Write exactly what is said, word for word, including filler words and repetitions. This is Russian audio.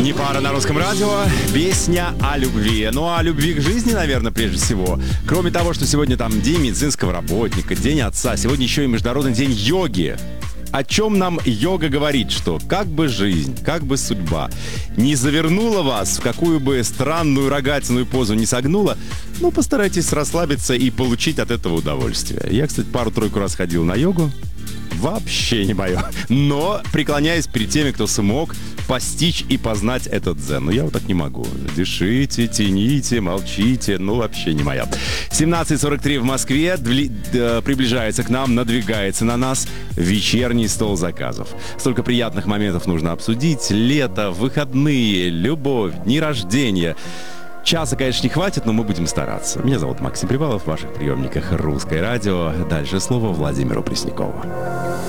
Не пара на русском радио, песня о любви. Ну, о любви к жизни, наверное, прежде всего. Кроме того, что сегодня там День медицинского работника, День отца, сегодня еще и Международный день йоги. О чем нам йога говорит, что как бы жизнь, как бы судьба не завернула вас, в какую бы странную рогатиную позу не согнула, ну, постарайтесь расслабиться и получить от этого удовольствие. Я, кстати, пару-тройку раз ходил на йогу. Вообще не мое. Но преклоняюсь перед теми, кто смог постичь и познать этот дзен. Но я вот так не могу. Дышите, тяните, молчите. Ну, вообще не моя. семнадцать сорок три в Москве. Дли... Д... Приближается к нам, надвигается на нас вечерний стол заказов. Столько приятных моментов нужно обсудить. Лето, выходные, любовь, дни рождения. Часа, конечно, не хватит, но мы будем стараться. Меня зовут Максим Привалов, в ваших приемниках «Русское радио». Дальше слово Владимиру Преснякову.